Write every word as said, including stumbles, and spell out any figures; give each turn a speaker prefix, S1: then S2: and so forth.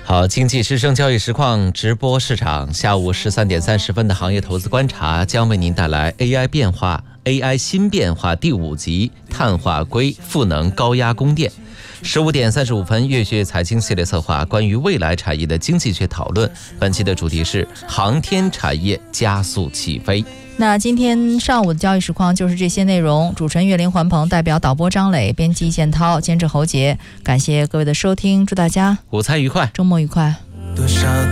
S1: 好，经济之声交易实况直播市场，下午十三点三十分的行业投资观察将为您带来 A I 变化 A I 新变化第五集碳化硅赋能高压供电。十五点三十五分，月学财经系列策划关于未来产业的经济学讨论，本期的主题是航天产业加速起飞。
S2: 那今天上午的交易实况就是这些内容。主持人岳林、环鹏，代表导播张磊，编辑建涛，监制侯杰，感谢各位的收听，祝大家
S1: 午餐愉快，
S2: 周末愉快。